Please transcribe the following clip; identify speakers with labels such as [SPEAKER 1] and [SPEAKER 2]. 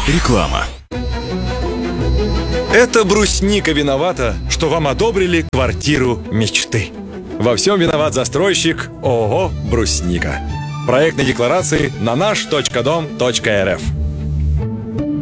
[SPEAKER 1] Реклама.
[SPEAKER 2] Это брусника виновата, что вам одобрили квартиру мечты. Во всем виноват застройщик ООО «Брусника». Проектные декларации на наш.дом.рф.